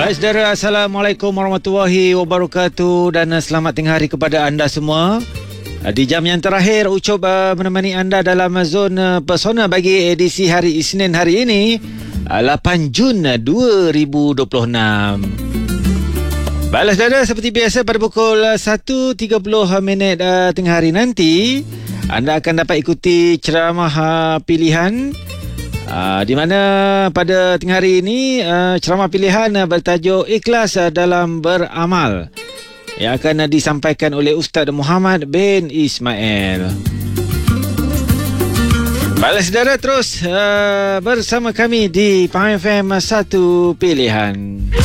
Baik saudara, Assalamualaikum warahmatullahi wabarakatuh dan selamat tengah hari kepada anda semua. Di jam yang terakhir, Ucup menemani anda dalam zon persona bagi edisi hari Isnin hari ini, 8 Jun 2026. Baiklah saudara, seperti biasa pada pukul 1.30 tengah hari nanti, anda akan dapat ikuti ceramah pilihan, di mana pada tengah hari ini ceramah pilihan bertajuk Ikhlas dalam Beramal yang akan disampaikan oleh Ustaz Muhammad bin Ismail. Baiklah saudara, terus bersama kami di Pahang FM 1 Pilihan.